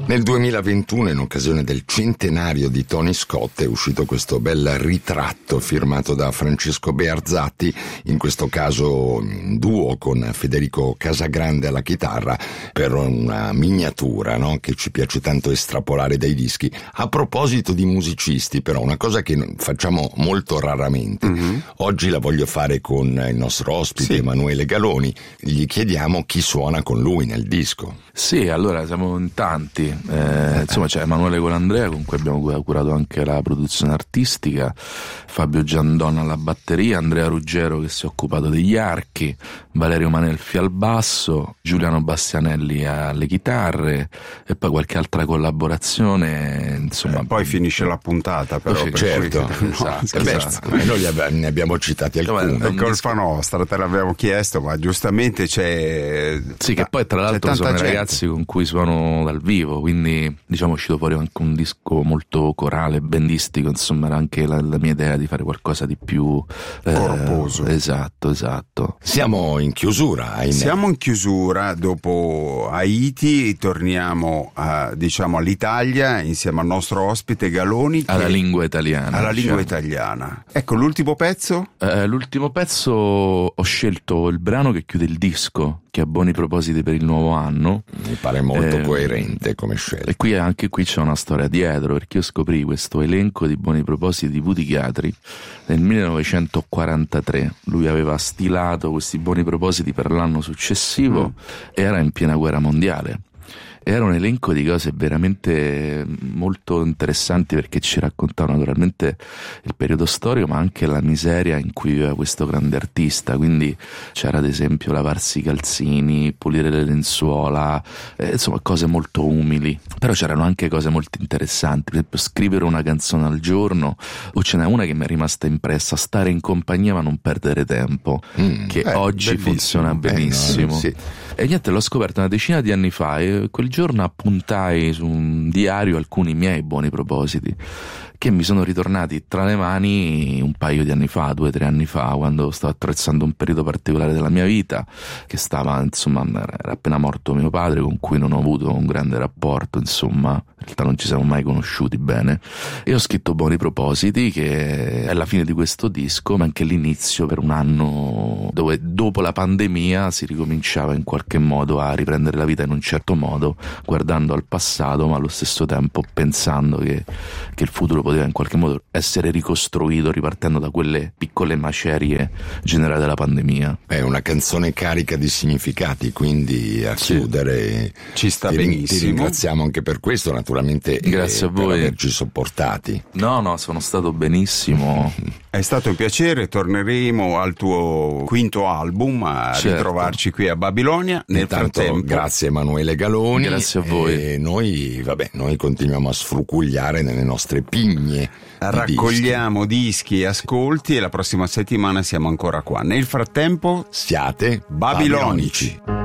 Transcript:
Nel 2021, in occasione del centenario di Tony Scott, è uscito questo bel ritratto firmato da Francesco Bearzatti, in questo caso in duo con Federico Casagrande alla chitarra, per una miniatura, no? Che ci piace tanto estrapolare dai dischi. A proposito di musicisti, però, una cosa che facciamo molto raramente. Oggi la voglio fare con il nostro ospite, Emanuele Galoni. Gli chiediamo chi suona con lui nel disco. Sì, allora siamo in tanti. Insomma, c'è Emanuele Colandrea, con cui abbiamo curato anche la produzione artistica, Fabio Giandonna alla batteria, Andrea Ruggero che si è occupato degli archi, Valerio Manelfi al basso, Giuliano Bastianelli alle chitarre e poi qualche altra collaborazione, insomma. Poi finisce la puntata, però. Certo, esatto. Noi ne abbiamo citati alcuni. È colpa nostra, te l'abbiamo chiesto, ma giustamente c'è. Sì, che poi tra l'altro sono i ragazzi con cui suono dal vivo, quindi diciamo è uscito fuori anche un disco molto corale, bendistico, insomma era anche la mia idea di fare qualcosa di più corposo. Esatto. Siamo in chiusura, ahimè. Siamo in chiusura, dopo Haiti torniamo all'Italia insieme al nostro ospite Galoni. Alla lingua italiana. Alla lingua italiana. Ecco, l'ultimo pezzo? L'ultimo pezzo ho scelto il brano che chiude il disco, che ha buoni propositi per il nuovo anno. Mi pare molto coerente come scelta. E anche qui c'è una storia dietro, perché io scoprì questo elenco di buoni propositi di Woody Guthrie nel 1943. Lui aveva stilato questi buoni propositi per l'anno successivo e era in piena guerra mondiale. Era un elenco di cose veramente molto interessanti, perché ci raccontava naturalmente il periodo storico, ma anche la miseria in cui viveva questo grande artista. Quindi c'era ad esempio lavarsi i calzini, pulire le lenzuola, insomma cose molto umili. Però c'erano anche cose molto interessanti, per esempio scrivere una canzone al giorno, o ce n'è una che mi è rimasta impressa: stare in compagnia ma non perdere tempo, che oggi funziona benissimo. Sì. E niente, l'ho scoperto una decina di anni fa e quel giorno appuntai su un diario alcuni miei buoni propositi che mi sono ritornati tra le mani un paio di anni fa, 2 o 3 anni fa, quando stavo attraversando un periodo particolare della mia vita, che era appena morto mio padre, con cui non ho avuto un grande rapporto, insomma, in realtà non ci siamo mai conosciuti bene, e ho scritto buoni propositi, che è la fine di questo disco, ma anche l'inizio per un anno dove dopo la pandemia si ricominciava in qualche modo a riprendere la vita in un certo modo, guardando al passato ma allo stesso tempo pensando che il futuro poteva in qualche modo essere ricostruito ripartendo da quelle piccole macerie generate dalla pandemia. È una canzone carica di significati, quindi a chiudere ci sta benissimo. Ti ringraziamo anche per questo, naturalmente. Grazie a voi per averci sopportati. No, sono stato benissimo. È stato un piacere, torneremo al tuo quinto album a ritrovarci qui a Babilonia. Nel frattempo, grazie Emanuele Galoni. Grazie a voi. E noi continuiamo a sfrucugliare nelle nostre pigne. Raccogliamo dischi e ascolti, e la prossima settimana siamo ancora qua. Nel frattempo siate babilonici.